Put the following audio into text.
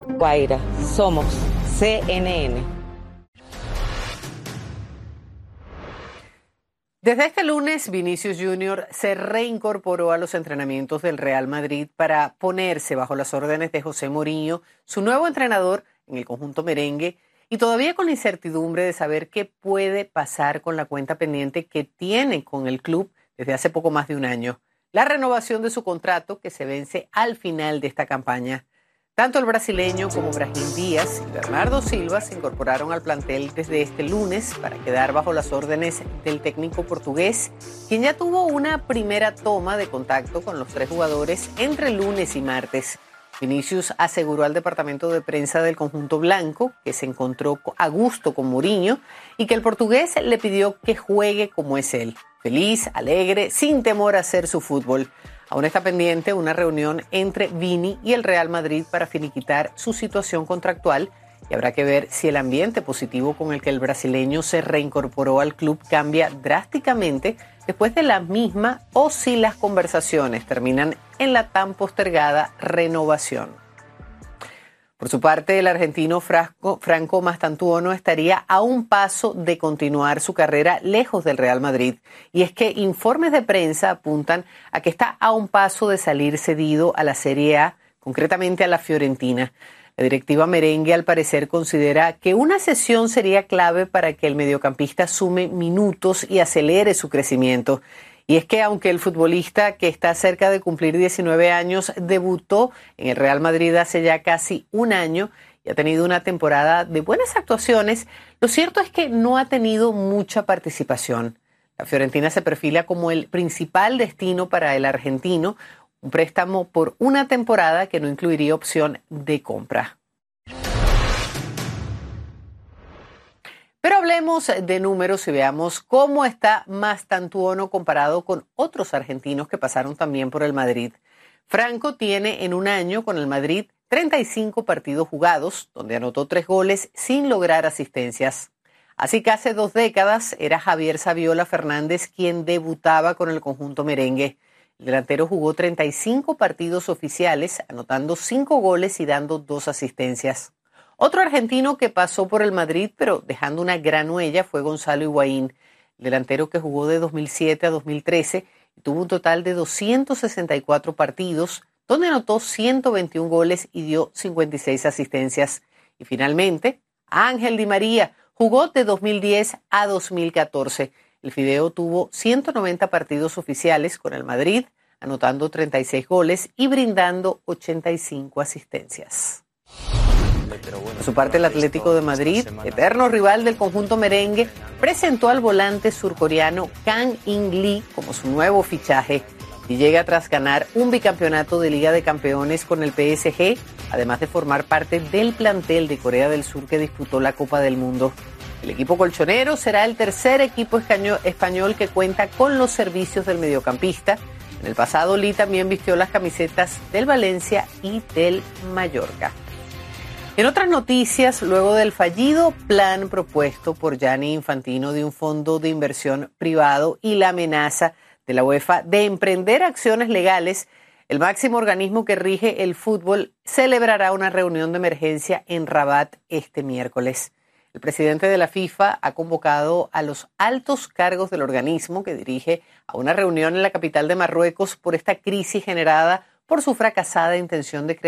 Guaira, somos CNN. Desde este lunes, Vinicius Jr. se reincorporó a los entrenamientos del Real Madrid para ponerse bajo las órdenes de José Mourinho, su nuevo entrenador en el conjunto merengue, y todavía con la incertidumbre de saber qué puede pasar con la cuenta pendiente que tiene con el club desde hace poco más de un año, la renovación de su contrato que se vence al final de esta campaña. Tanto el brasileño como Brahim Díaz y Bernardo Silva se incorporaron al plantel desde este lunes para quedar bajo las órdenes del técnico portugués, quien ya tuvo una primera toma de contacto con los tres jugadores entre lunes y martes. Vinicius aseguró al departamento de prensa del conjunto blanco que se encontró a gusto con Mourinho y que el portugués le pidió que juegue como es él, feliz, alegre, sin temor a hacer su fútbol. Aún está pendiente una reunión entre Vini y el Real Madrid para finiquitar su situación contractual y habrá que ver si el ambiente positivo con el que el brasileño se reincorporó al club cambia drásticamente después de la misma o si las conversaciones terminan en la tan postergada renovación. Por su parte, el argentino Franco Mastantuono estaría a un paso de continuar su carrera lejos del Real Madrid. Y es que informes de prensa apuntan a que está a un paso de salir cedido a la Serie A, concretamente a la Fiorentina. La directiva merengue, al parecer, considera que una cesión sería clave para que el mediocampista sume minutos y acelere su crecimiento. Y es que aunque el futbolista, que está cerca de cumplir 19 años, debutó en el Real Madrid hace ya casi un año y ha tenido una temporada de buenas actuaciones, lo cierto es que no ha tenido mucha participación. La Fiorentina se perfila como el principal destino para el argentino, un préstamo por una temporada que no incluiría opción de compra. Pero hablemos de números y veamos cómo está Mastantuono comparado con otros argentinos que pasaron también por el Madrid. Franco tiene en un año con el Madrid 35 partidos jugados, donde anotó 3 goles sin lograr asistencias. Así que hace 2 décadas era Javier Saviola Fernández quien debutaba con el conjunto merengue. El delantero jugó 35 partidos oficiales, anotando 5 goles y dando 2 asistencias. Otro argentino que pasó por el Madrid, pero dejando una gran huella, fue Gonzalo Higuaín, el delantero que jugó de 2007 a 2013 y tuvo un total de 264 partidos, donde anotó 121 goles y dio 56 asistencias. Y finalmente, Ángel Di María jugó de 2010 a 2014. El Fideo tuvo 190 partidos oficiales con el Madrid, anotando 36 goles y brindando 85 asistencias. Por su parte, el Atlético de Madrid, eterno rival del conjunto merengue, presentó al volante surcoreano Kang In-lee como su nuevo fichaje y llega tras ganar un bicampeonato de Liga de Campeones con el PSG, además de formar parte del plantel de Corea del Sur que disputó la Copa del Mundo. El equipo colchonero será el tercer equipo español que cuenta con los servicios del mediocampista. En el pasado, Lee también vistió las camisetas del Valencia y del Mallorca. En otras noticias, luego del fallido plan propuesto por Gianni Infantino de un fondo de inversión privado y la amenaza de la UEFA de emprender acciones legales, el máximo organismo que rige el fútbol celebrará una reunión de emergencia en Rabat este miércoles. El presidente de la FIFA ha convocado a los altos cargos del organismo que dirige a una reunión en la capital de Marruecos por esta crisis generada por su fracasada intención de crear